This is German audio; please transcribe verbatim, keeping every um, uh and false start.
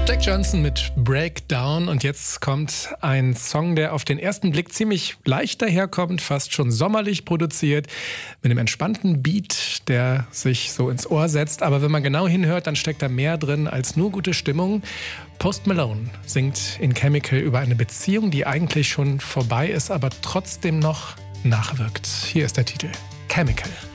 Jack Johnson mit Breakdown und jetzt kommt ein Song, der auf den ersten Blick ziemlich leicht daherkommt, fast schon sommerlich produziert, mit einem entspannten Beat, der sich so ins Ohr setzt. Aber wenn man genau hinhört, dann steckt da mehr drin als nur gute Stimmung. Post Malone singt in Chemical über eine Beziehung, die eigentlich schon vorbei ist, aber trotzdem noch nachwirkt. Hier ist der Titel: Chemical.